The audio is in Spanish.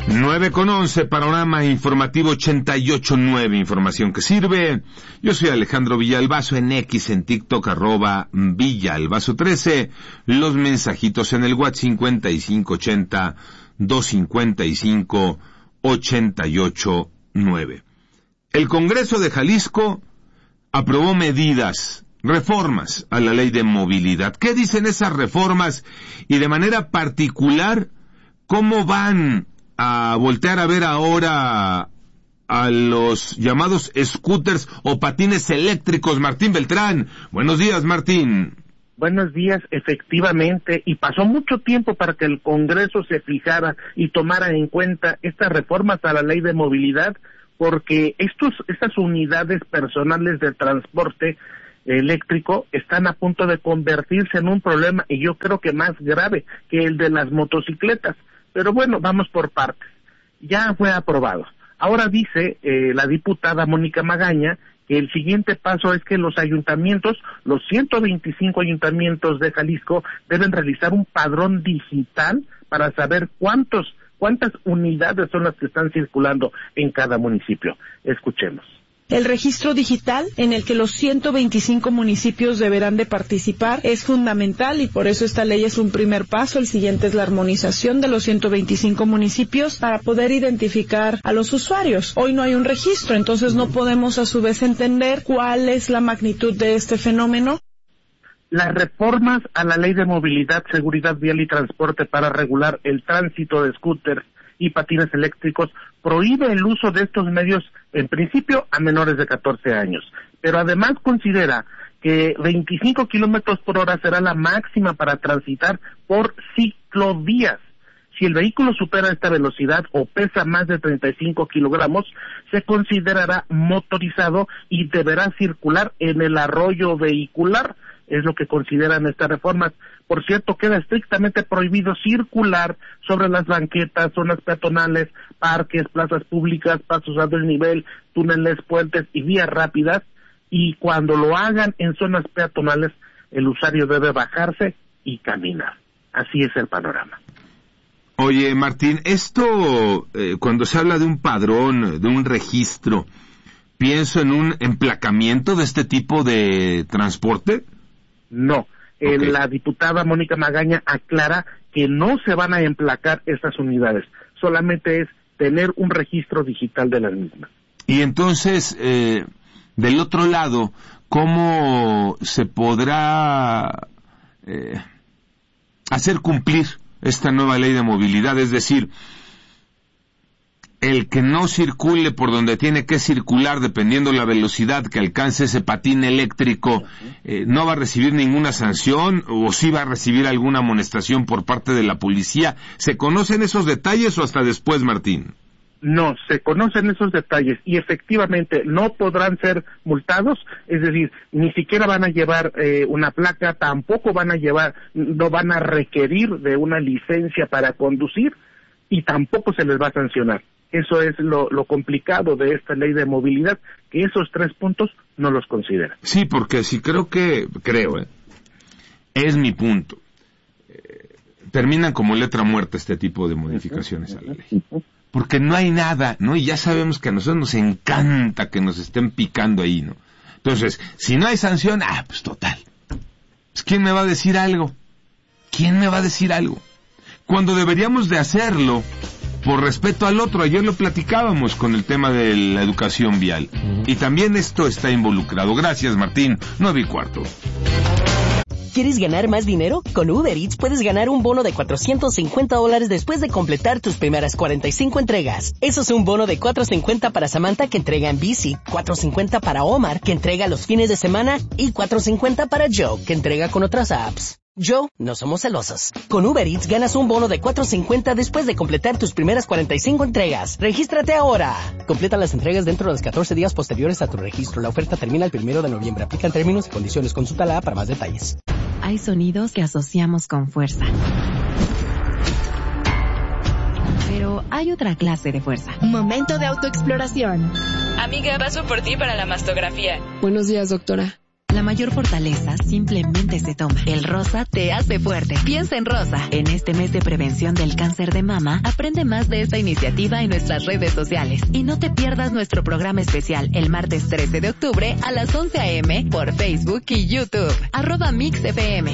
9:11, panorama informativo 88.9, información que sirve. Yo soy Alejandro Villalbazo, en X, en TikTok, @Villalbazo13. Los mensajitos en el WhatsApp 5580-255-889. El Congreso de Jalisco aprobó medidas, reformas a la ley de movilidad. ¿Qué dicen esas reformas? Y de manera particular, ¿cómo van a voltear a ver ahora a los llamados scooters o patines eléctricos? Martín Beltrán. Buenos días, Martín. Buenos días, efectivamente, y pasó mucho tiempo para que el Congreso se fijara y tomara en cuenta estas reformas a la ley de movilidad, porque estas unidades personales de transporte eléctrico están a punto de convertirse en un problema, y yo creo que más grave que el de las motocicletas. Pero bueno, vamos por partes. Ya fue aprobado. Ahora dice la diputada Mónica Magaña que el siguiente paso es que los ayuntamientos, los 125 ayuntamientos de Jalisco, deben realizar un padrón digital para saber cuántas unidades son las que están circulando en cada municipio. Escuchemos. El registro digital, en el que los 125 municipios deberán de participar, es fundamental, y por eso esta ley es un primer paso. El siguiente es la armonización de los 125 municipios para poder identificar a los usuarios. Hoy no hay un registro, entonces no podemos a su vez entender cuál es la magnitud de este fenómeno. Las reformas a la Ley de Movilidad, Seguridad Vial y Transporte para regular el tránsito de scooters y patines eléctricos prohíbe el uso de estos medios, en principio, a menores de 14 años. Pero además considera que 25 kilómetros por hora será la máxima para transitar por ciclovías. Si el vehículo supera esta velocidad o pesa más de 35 kilogramos, se considerará motorizado y deberá circular en el arroyo vehicular. Es lo que consideran estas reformas. Por cierto, queda estrictamente prohibido circular sobre las banquetas, zonas peatonales, parques, plazas públicas, pasos a desnivel, túneles, puentes y vías rápidas. Y cuando lo hagan en zonas peatonales, el usuario debe bajarse y caminar. Así es el panorama. Oye, Martín, esto, cuando se habla de un padrón, de un registro, ¿pienso en un emplacamiento de este tipo de transporte? No, Okay. La diputada Mónica Magaña aclara que no se van a emplacar estas unidades, solamente es tener un registro digital de las mismas. Y entonces, del otro lado, ¿cómo se podrá hacer cumplir esta nueva ley de movilidad? Es decir, el que no circule por donde tiene que circular, dependiendo la velocidad que alcance ese patín eléctrico, ¿no va a recibir ninguna sanción o sí va a recibir alguna amonestación por parte de la policía? ¿Se conocen esos detalles o hasta después, Martín? No, se conocen esos detalles y efectivamente no podrán ser multados, es decir, ni siquiera van a llevar una placa, tampoco no van a requerir de una licencia para conducir y tampoco se les va a sancionar. Eso es lo complicado de esta ley de movilidad, que esos 3 puntos no los considera. Sí, porque sí creo, es mi punto. Terminan como letra muerta este tipo de modificaciones a la ley. Porque no hay nada, ¿no? Y ya sabemos que a nosotros nos encanta que nos estén picando ahí, ¿no? Entonces, si no hay sanción, pues total. Pues, ¿quién me va a decir algo? ¿Quién me va a decir algo? Cuando deberíamos de hacerlo por respeto al otro. Ayer lo platicábamos con el tema de la educación vial. Y también esto está involucrado. Gracias, Martín. 9:15. ¿Quieres ganar más dinero? Con Uber Eats puedes ganar un bono de $450 después de completar tus primeras 45 entregas. Eso es un bono de $450 para Samantha, que entrega en bici, $450 para Omar, que entrega los fines de semana, y $450 para Joe, que entrega con otras apps. Joe, no somos celosos. Con Uber Eats ganas un bono de $450 después de completar tus primeras 45 entregas. ¡Regístrate ahora! Completa las entregas dentro de los 14 días posteriores a tu registro. La oferta termina el 1 de noviembre. Aplican términos y condiciones. Consulta la app para más detalles. Hay sonidos que asociamos con fuerza. Pero hay otra clase de fuerza. Momento de autoexploración. Amiga, paso por ti para la mastografía. Buenos días, doctora. La mayor fortaleza simplemente se toma. El rosa te hace fuerte. Piensa en rosa. En este mes de prevención del cáncer de mama, aprende más de esta iniciativa en nuestras redes sociales. Y no te pierdas nuestro programa especial el martes 13 de octubre a las 11 a.m. por Facebook y YouTube. @MixFM.